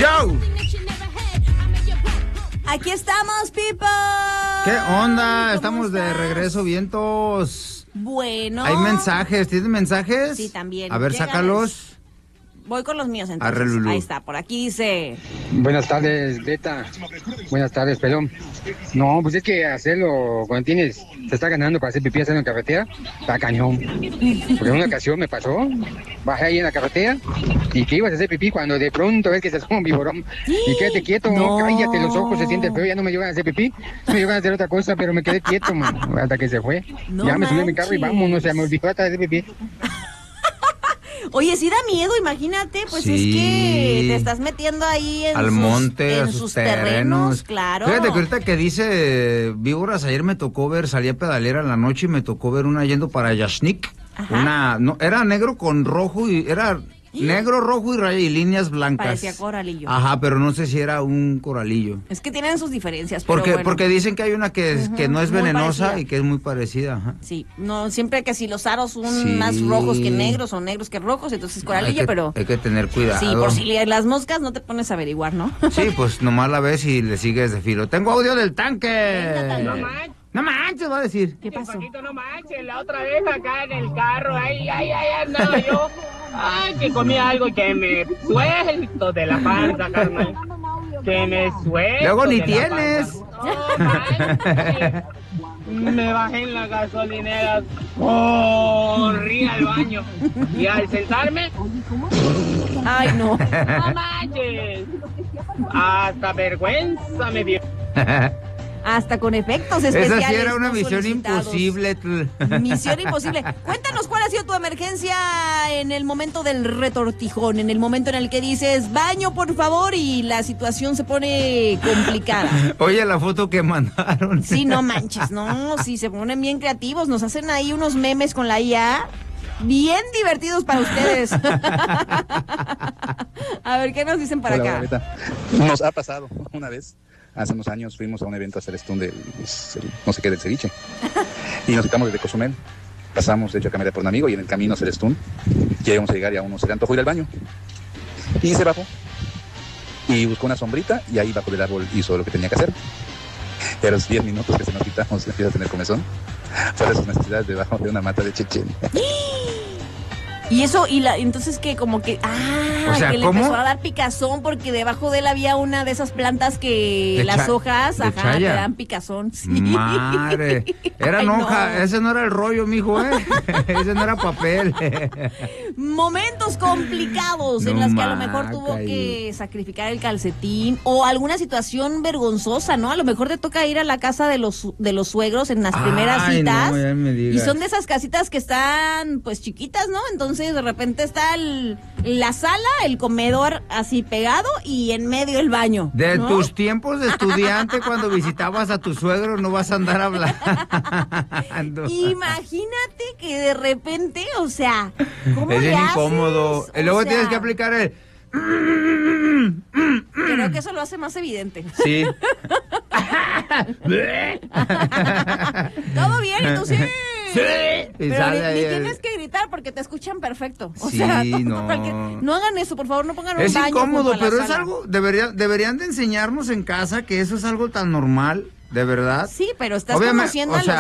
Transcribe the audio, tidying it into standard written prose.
Yo. Aquí estamos, people. ¿Qué onda? Estamos de regreso, vientos. Bueno. ¿Hay mensajes? ¿Tienes mensajes? Sí, también. A ver, Lléganos. sácalos. Voy con los míos entonces. Arre, Lulú. Ahí está, por aquí dice. Buenas tardes, Beta. Buenas tardes, pelón. No, pues es que hacerlo cuando se está ganando para hacer pipí hacerlo en carretera, está cañón. Porque en una ocasión me pasó, bajé ahí en la carretera y que ibas a hacer pipí cuando de pronto ves que se asoma un viborón. Y quédate quieto, No. cállate los ojos, se siente feo, ya no me llegan a hacer pipí, me llegan a hacer otra cosa, pero me quedé quieto, man, hasta que se fue. No ya me subí a mi carro y manches. vámonos, se me olvidó hasta hacer pipí. Oye, sí da miedo, imagínate, pues Sí. es que te estás metiendo ahí en Al monte, a sus terrenos. claro. Fíjate que ahorita que dice víboras, ayer me tocó ver, salí a pedalera en la noche y me tocó ver una yendo para Yashnik. Ajá. Era negro con rojo y era negro, rojo y líneas blancas. Parecía coralillo. Ajá, pero no sé si era un coralillo. Es que tienen sus diferencias, pero Porque, bueno. porque dicen que hay una que no es muy venenosa parecida. y que es muy parecida. Ajá. Sí, no, siempre que si los aros son Sí. más rojos que negros o negros que rojos, entonces coralillo, pero... Hay que tener cuidado. Sí, por si las moscas no te pones a averiguar, ¿no? Sí, pues nomás la ves y le sigues de filo. Tengo audio del tanque. Venga, No manches, va a decir. ¿Qué pasó? Paquito, no manches, la otra vez acá en el carro, ahí andaba yo. Ay, que comí algo y que me suelto de la panza, carnal. Que me suelto. Luego ni de la tienes. panza. No manches. Me bajé en la gasolinera, corrí al baño y al sentarme, Ay, no. no manches, hasta vergüenza me dio. Hasta con efectos especiales. Esa sí era una no misión solicitados. imposible. Misión imposible. Cuéntanos cuál ha sido tu emergencia en el momento del retortijón, en el momento en el que dices, baño, por favor, y la situación se pone complicada. Oye, la foto que mandaron. Sí, no manches, no, sí, se ponen bien creativos, nos hacen ahí unos memes con la IA. Bien divertidos para ustedes. A ver, ¿qué nos dicen para Hola, acá? Beta. Nos ha pasado una vez, hace unos años fuimos a un evento a hacer stun del no sé qué del ceviche y nos quitamos desde Cozumel, pasamos de hecho a caminar por un amigo y en el camino a hacer stun, ya íbamos a llegar y a uno se le antojó ir al baño y se bajó y buscó una sombrita y ahí bajo del árbol hizo lo que tenía que hacer. Y a los 10 minutos que se nos quitamos empieza a tener comezón para sus necesidades debajo de una mata de chechenia. Y eso, entonces que como que, O sea, que le ¿cómo? empezó a dar picazón porque debajo de él había una de esas plantas que De las cha- hojas, de te chaya. dan picazón. Sí. Madre. Eran Ay, hoja. no. Ese no era el rollo, mijo, ¿eh? Ese no era papel. Momentos complicados en No los que a lo mejor tuvo maca, que sacrificar el calcetín o alguna situación vergonzosa, ¿no? A lo mejor te toca ir a la casa de los suegros en las primeras Ay, citas. no, ya me Y digas. son de esas casitas que están pues chiquitas, ¿no? Entonces de repente está la sala, el comedor así pegado y en medio el baño. De ¿no? tus tiempos de estudiante, cuando visitabas a tu suegro, no vas a andar hablando. Imagínate que de repente, o sea, ¿cómo Es le bien haces? incómodo. Y O luego sea, tienes que aplicar el... Creo que eso lo hace más evidente. Sí. Todo bien, y tú sí. Sí. Y Pero sale ni ahí el- tienes que gritar porque te escuchan perfecto. O Sí, sea, no. no hagan eso, por favor, no pongan un Es baño incómodo, junto a la pero es sala. algo... Deberían de enseñarnos en casa que eso es algo tan normal, de verdad. Sí, pero estás Obviamente, conociendo o a sea,